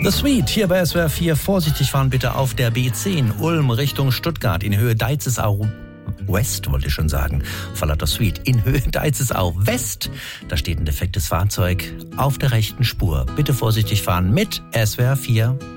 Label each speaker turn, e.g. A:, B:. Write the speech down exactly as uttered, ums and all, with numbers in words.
A: The Sweet hier bei S W R vier. Vorsichtig fahren bitte auf der B zehn Ulm Richtung Stuttgart in Höhe Deizesau West, wollte ich schon sagen. Verlaut Sweet in Höhe Deizesau West. Da steht ein defektes Fahrzeug auf der rechten Spur. Bitte vorsichtig fahren mit S W R vier.